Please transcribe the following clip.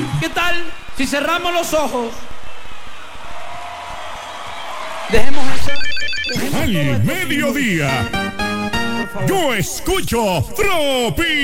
¿Qué tal si cerramos los ojos? Dejemos eso. Al mediodía, yo escucho Tropi.